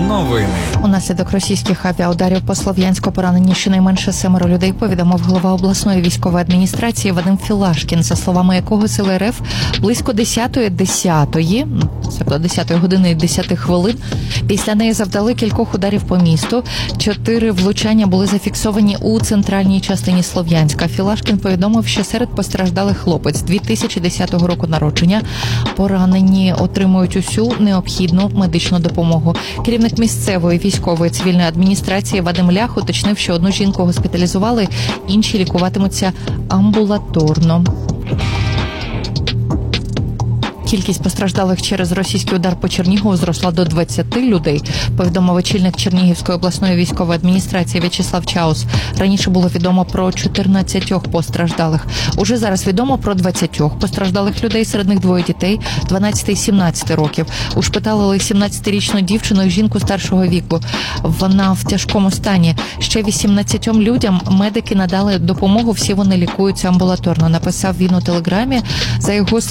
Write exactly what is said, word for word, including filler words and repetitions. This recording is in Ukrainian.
Новини. Унаслідок російських авіаударів по Слов'янську поранені щонайменше семеро людей, повідомив голова обласної військової адміністрації Вадим Філашкін, за словами якого сили РФ близько десятої десятої, тобто десятої години і десяти хвилин, після неї завдали кількох ударів по місту. Чотири влучання були зафіксовані у центральній частині Слов'янська. Філашкін повідомив, що серед постраждалих хлопець дві тисячі десятого року народження. Поранені отримують усю необхідну медичну допомогу. Керівник місцевої військової цивільної адміністрації Вадим Лях уточнив, що одну жінку госпіталізували, інші лікуватимуться амбулаторно. Кількість постраждалих через російський удар по Чернігову зросла до двадцяти людей, повідомив очільник Чернігівської обласної військової адміністрації В'ячеслав Чаус. Раніше було відомо про чотирнадцятьох постраждалих. Уже зараз відомо про двадцятьох постраждалих людей, серед них двоє дітей дванадцяти і сімнадцяти років. Ушпиталили сімнадцятирічну дівчину і жінку старшого віку. Вона в тяжкому стані. Ще вісімнадцятьом людям медики надали допомогу, всі вони лікуються амбулаторно, написав він у телеграмі. За його